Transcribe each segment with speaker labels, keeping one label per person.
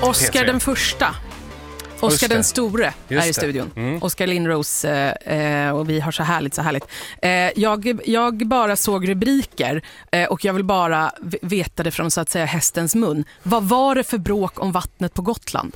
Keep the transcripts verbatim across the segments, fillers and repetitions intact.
Speaker 1: Oscar den första. Oscar den store
Speaker 2: Just
Speaker 1: är i studion.
Speaker 2: Mm.
Speaker 1: Oscar Lindros eh, och vi har så härligt, så härligt. Eh, jag, jag bara såg rubriker eh, och jag vill bara veta det från så att säga hästens mun. Vad var det för bråk om vattnet på Gotland?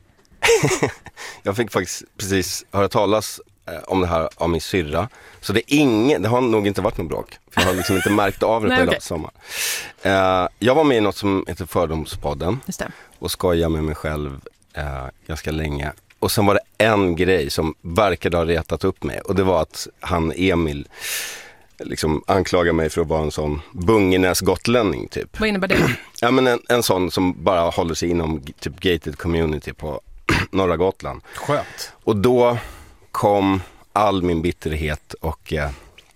Speaker 3: Jag fick faktiskt precis höra talas eh, om det här av min syrra. Så det är ingen, det har nog inte varit någon bråk. För jag har liksom inte märkt av det på
Speaker 1: Nej,
Speaker 3: hela
Speaker 1: okay.
Speaker 3: sommar. Eh, jag var med i något som heter Fördomspodden.
Speaker 1: Just det.
Speaker 3: Och skojade med mig själv eh, ganska länge. Och sen var det en grej som verkade ha retat upp mig. Och det var att han Emil liksom anklagade mig för att vara en sån bungenäs gotlänning typ.
Speaker 1: Vad innebär det?
Speaker 3: Ja, men en, en sån som bara håller sig inom typ gated community på norra Gotland.
Speaker 2: Skönt.
Speaker 3: Och då kom all min bitterhet och eh,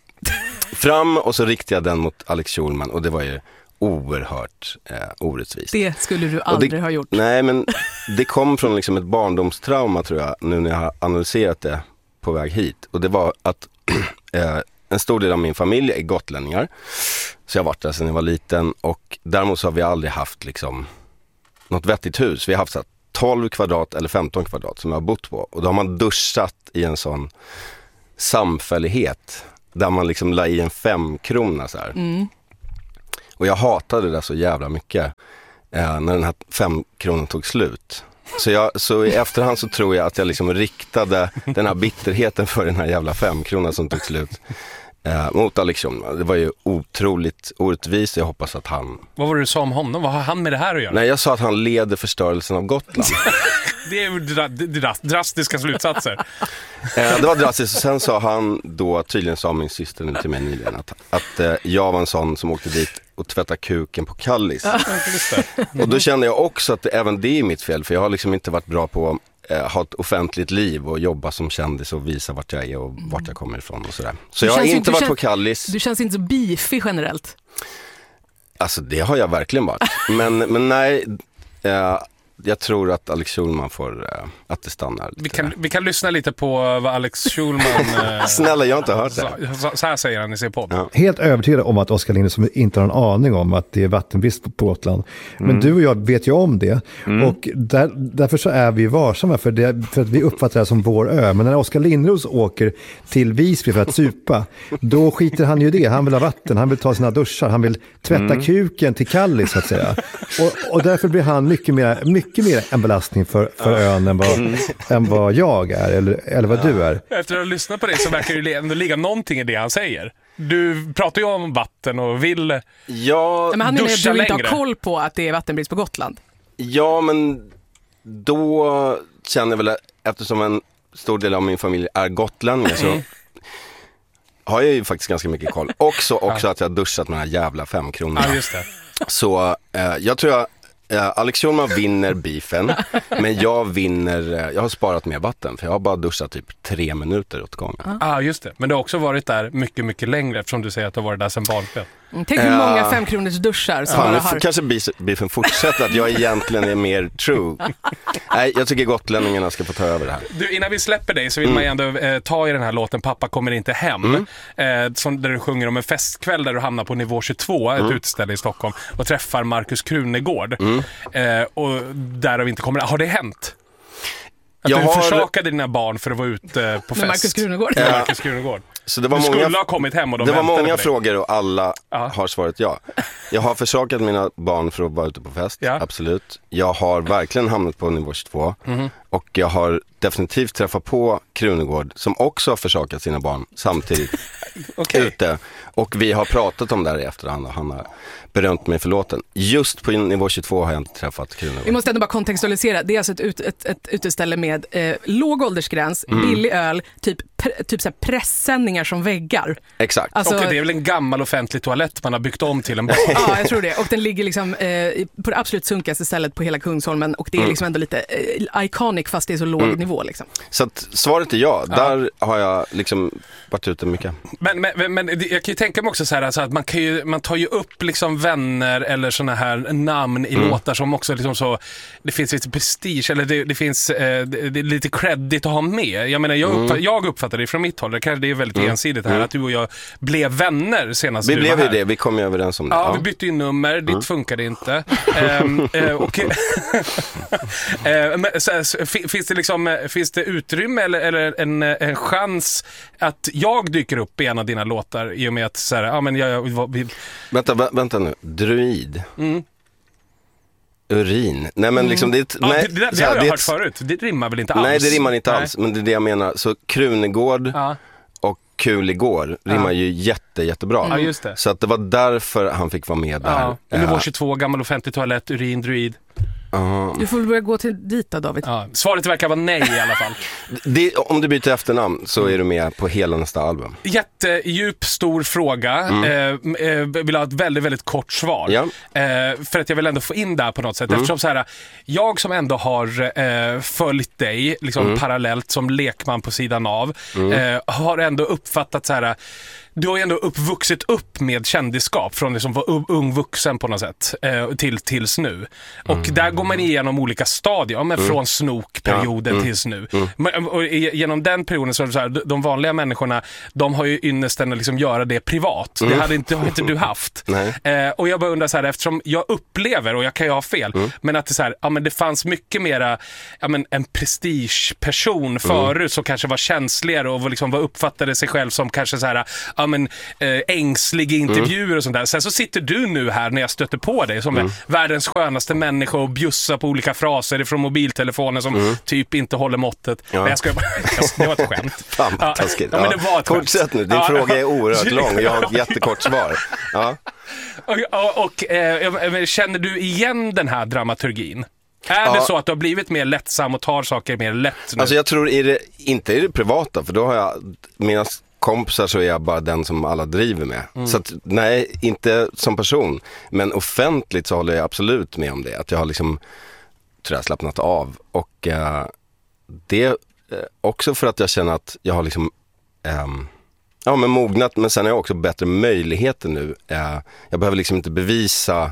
Speaker 3: fram, och så riktade jag den mot Alex Schulman, och det var ju oerhört eh, orättvist.
Speaker 1: Det skulle du aldrig
Speaker 3: det,
Speaker 1: ha gjort.
Speaker 3: Nej, men det kom från liksom ett barndomstrauma, tror jag, nu när jag har analyserat det på väg hit. Och det var att eh, en stor del av min familj är gotlänningar. Så jag har varit där sedan jag var liten, och däremot så har vi aldrig haft liksom något vettigt hus. Vi har haft så här tolv kvadrat eller femton kvadrat som jag har bott på. Och då har man duschat i en sån samfällighet där man liksom la i en femkrona så här.
Speaker 1: Mm.
Speaker 3: Och jag hatade det så jävla mycket eh, när den här femkronan tog slut. Så, jag, så i efterhand så tror jag att jag liksom riktade den här bitterheten för den här jävla femkronan som tog slut eh, mot Alex Schulman. Det var ju otroligt orättvist. Jag hoppas att han...
Speaker 2: Vad var det du sa om honom? Vad har han med det här att göra?
Speaker 3: Nej, jag sa att han leder förstörelsen av Gotland.
Speaker 2: Det är ju dra- dra- drastiska slutsatser.
Speaker 3: Eh, det var drastiskt. Och sen sa han då, tydligen sa min syster nu till mig nyligen, att, att eh, jag var en sån som åkte dit och tvätta kuken på Kallis. Och då kände jag också att det, även det är mitt fel, för jag har liksom inte varit bra på att eh, ha ett offentligt liv och jobba som kändis och visa vart jag är och vart jag kommer ifrån och sådär. Så
Speaker 1: Du
Speaker 3: jag har
Speaker 1: känns
Speaker 3: inte
Speaker 1: inte-
Speaker 3: varit
Speaker 1: du
Speaker 3: på
Speaker 1: känns-
Speaker 3: Kallis.
Speaker 1: Du känns inte så beefy generellt.
Speaker 3: Alltså det har jag verkligen varit. Men, men nej, eh, jag tror att Alex Schulman får, eh, att det stannar lite.
Speaker 2: Vi kan, vi kan lyssna lite på vad Alex Schulman... Eh,
Speaker 3: Snälla, jag har inte hört det.
Speaker 2: så, så, så här säger han i sin podd.
Speaker 3: Ja.
Speaker 4: Helt övertygad om att Oskar Lindros inte har en aning om att det är vattenbrist på Gotland. Men
Speaker 5: Mm.
Speaker 4: du och jag vet ju om det.
Speaker 5: Mm.
Speaker 4: Och där, därför så är vi varsamma för, det, för att vi uppfattar det som vår ö. Men när Oskar Lindros åker till Visby för att supa, då skiter han ju det. Han vill ha vatten, han vill ta sina duschar, han vill tvätta
Speaker 5: Mm.
Speaker 4: kuken till Kallis så att säga. Och, och därför blir han mycket mer, mycket mer en belastning för, för ön än vad,
Speaker 5: Mm.
Speaker 4: än vad jag är eller, eller vad du är.
Speaker 2: Efter att ha lyssnat på det så verkar det ändå ligga någonting i det han säger. Du pratar ju om vatten och vill
Speaker 3: Ja,
Speaker 1: Ja, men han menar att
Speaker 2: duscha
Speaker 1: du inte har
Speaker 2: längre.
Speaker 1: koll på att det är vattenbrist på Gotland.
Speaker 3: ja, men då känner jag väl att eftersom en stor del av min familj är gotlänningar så har jag ju faktiskt ganska mycket koll. Också, också att jag har duschat med den här jävla femkronorna.
Speaker 2: Ja, just det.
Speaker 3: Så eh, jag tror jag eh, Alex Schulman vinner beefen, men jag vinner, eh, jag har sparat mer vatten för jag har bara duschat typ tre minuter åt gången.
Speaker 2: Ja, ah, just det. Men du har också varit där mycket, mycket längre eftersom du säger att du har varit där sedan barnspel.
Speaker 1: Mm, Tänk hur
Speaker 3: Ja.
Speaker 1: många femkronors duschar som
Speaker 3: Fan, nu
Speaker 1: bara
Speaker 3: får
Speaker 1: har...
Speaker 3: kanske beef- beefen fortsätter, att jag egentligen är mer true. Nej, jag tycker gotlänningarna ska få ta över det här.
Speaker 2: Du, innan vi släpper dig så vill man ju ändå eh, ta i den här låten Pappa kommer inte hem. Eh, som, där du sjunger om en festkväll där du hamnar på nivå tjugotvå, ett utställe i Stockholm, och träffar Markus Krunegård. Eh, och därav inte kommer... Har det hänt? Att
Speaker 3: Jag
Speaker 2: du
Speaker 3: har-
Speaker 2: försakade dina barn för att vara ute på fest?
Speaker 1: Med Markus Krunegård.
Speaker 2: Med Markus Krunegård.
Speaker 3: Så det var
Speaker 2: Du skulle
Speaker 3: många,
Speaker 2: ha kommit hem och de
Speaker 3: det var
Speaker 2: väntade
Speaker 3: många
Speaker 2: på dig.
Speaker 3: frågor och alla
Speaker 2: Ja.
Speaker 3: har svarat ja. Jag har försakat mina barn för att vara ute på fest,
Speaker 2: Ja.
Speaker 3: absolut. Jag har verkligen hamnat på nivå tjugotvå.
Speaker 2: Mhm.
Speaker 3: Och jag har definitivt träffat på Krunegård som också har försakat sina barn samtidigt
Speaker 2: Okej.
Speaker 3: ute. Och vi har pratat om det här i efterhand och han har berömt mig för låten. Just på nivå tjugotvå har jag inte träffat Krunegård.
Speaker 1: Vi måste ändå bara kontextualisera. Det är alltså ett, ut, ett, ett uteställe med eh, låg åldersgräns,
Speaker 3: Mm.
Speaker 1: billig öl, typ, pre, typ så här pressändningar som väggar.
Speaker 3: Exakt.
Speaker 1: Alltså,
Speaker 2: Och det är väl en gammal offentlig toalett man har byggt om till en bar.
Speaker 1: ja, jag tror det. Och den ligger liksom eh, på det absolut sunkigaste stället på hela Kungsholmen. Och det är
Speaker 3: Mm.
Speaker 1: liksom ändå lite eh, iconic fast det är så låg nivå liksom.
Speaker 3: Så att svaret är ja. Där har jag liksom varit ute mycket.
Speaker 2: Men, men, men det- jag kan ju tänka mig också så här, alltså att man, kan ju, man tar ju upp liksom vänner eller såna här namn i låtar som också liksom så, det finns lite prestige eller det, det finns eh, det, det är lite credit att ha med. Jag menar, jag, uppfatt, jag uppfattar uppfattade det från mitt håll. Det kanske det är väldigt
Speaker 3: Mm.
Speaker 2: ensidigt här,
Speaker 3: Mm.
Speaker 2: att du och jag blev vänner senast
Speaker 3: Vi
Speaker 2: du
Speaker 3: blev
Speaker 2: var
Speaker 3: ju
Speaker 2: här.
Speaker 3: det, vi kom ju överens om det.
Speaker 2: Ja,
Speaker 3: Ja.
Speaker 2: vi bytte ju nummer, ditt mm. funkade inte. um, uh, och, uh, men, så, så, finns, det liksom, finns det utrymme eller, eller en, en chans att jag dyker upp i en av dina låtar i och med att så här, ja, men jag, jag, vi...
Speaker 3: Vänta, vä- vänta nu, druid.
Speaker 2: Mm.
Speaker 3: Urin. Nej men liksom det, är,
Speaker 2: Ja,
Speaker 3: nej,
Speaker 2: det, det, det
Speaker 3: så här,
Speaker 2: har jag
Speaker 3: det är
Speaker 2: hört
Speaker 3: ett-
Speaker 2: förut. Det rimmar väl inte alls?
Speaker 3: Nej, det rimmar inte
Speaker 2: Nej.
Speaker 3: alls, men det är det jag menar. Så Krunegård
Speaker 2: Ja,
Speaker 3: och Kul igår rimmar ju jätte, jättebra.
Speaker 2: ja just det.
Speaker 3: Så att det var därför han fick vara med där.
Speaker 2: Ja. Nivå
Speaker 3: Eh,
Speaker 2: tjugotvå, gammal offentlig toalett, urin, druid.
Speaker 3: aha.
Speaker 1: Du får väl börja gå till dit då, David.
Speaker 2: Ja. Svaret verkar vara nej i alla fall.
Speaker 3: det, om du byter efternamn så är du med på hela nästa album.
Speaker 2: Jättedjup, stor fråga. Mm. Eh, eh, vill ha ett väldigt, väldigt kort svar.
Speaker 3: Ja.
Speaker 2: Eh, för att jag vill ändå få in där på något sätt. Mm. Eftersom så här, jag som ändå har eh, följt dig liksom
Speaker 3: Mm.
Speaker 2: parallellt som lekman på sidan av,
Speaker 3: Mm.
Speaker 2: eh, har ändå uppfattat så här. Du har ju ändå uppvuxit upp med kändisskap från liksom vara ung vuxen på något sätt eh, till tills nu. Och
Speaker 3: Mm.
Speaker 2: där går man igenom olika stadier, men
Speaker 3: Mm.
Speaker 2: från snokperioden
Speaker 3: Ja. Mm.
Speaker 2: tills nu.
Speaker 3: Mm.
Speaker 2: Men, och i- genom den perioden så är det så här, de vanliga människorna, de har ju ynnesten att liksom göra det privat.
Speaker 3: Mm.
Speaker 2: Det hade inte, har inte du haft.
Speaker 3: Nej.
Speaker 2: Eh, och jag bara undrar så här, eftersom jag upplever, och jag kan ju ha fel,
Speaker 3: Mm.
Speaker 2: men att det, så här, ja, men det fanns mycket mera ja, men en prestigeperson förut som kanske var känsligare och var liksom, var uppfattade sig själv som kanske så här, ja, men, eh, ängslig i intervjuer och sånt där. Sen så sitter du nu här när jag stöter på dig som
Speaker 3: Mm.
Speaker 2: är världens skönaste människa och bjussar på olika fraser ifrån mobiltelefonen som
Speaker 3: Mm.
Speaker 2: typ inte håller måttet.
Speaker 3: Ja.
Speaker 2: Nej, jag ska bara, det var ett skämt.
Speaker 3: Fan vad
Speaker 2: Ja.
Speaker 3: taskigt.
Speaker 2: Ja, men det var ett skämt.
Speaker 3: Fortsätt nu, din
Speaker 2: Ja.
Speaker 3: fråga är oerhört lång. Jag har ett jättekort svar. Ja.
Speaker 2: Och, och, och eh, känner du igen den här dramaturgin? Är
Speaker 3: Ja.
Speaker 2: det så att du har blivit mer lättsam och tar saker mer lätt nu?
Speaker 3: Alltså jag tror i det, inte i det privata, för då har jag, mina kompisar så är jag bara den som alla driver med.
Speaker 2: Mm.
Speaker 3: Så att, nej, inte som person. Men offentligt så håller jag absolut med om det. Att jag har liksom, tror jag, slappnat av. Och eh, det eh, också för att jag känner att jag har liksom ehm, ja, men mognat, men sen har jag också bättre möjligheter nu. Eh, jag behöver liksom inte bevisa,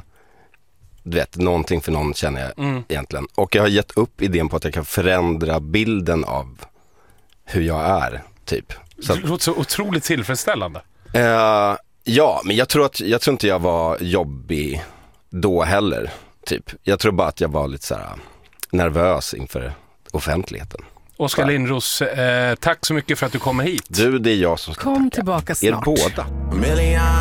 Speaker 3: du vet, någonting för någon, känner jag
Speaker 2: Mm.
Speaker 3: egentligen. Och jag har gett upp idén på att jag kan förändra bilden av hur jag är, typ. Så,
Speaker 2: Det låter så otroligt tillfredsställande.
Speaker 3: eh, ja, men jag tror, att, jag tror inte jag var jobbig då heller, typ. Jag tror bara att jag var lite så här nervös inför offentligheten.
Speaker 2: Oskar Lindros, eh, tack så mycket för att du kommer hit.
Speaker 3: Du, det är jag som ska
Speaker 1: Kom
Speaker 3: tacka.
Speaker 1: tillbaka
Speaker 3: Er
Speaker 1: snart.
Speaker 3: båda.
Speaker 5: Million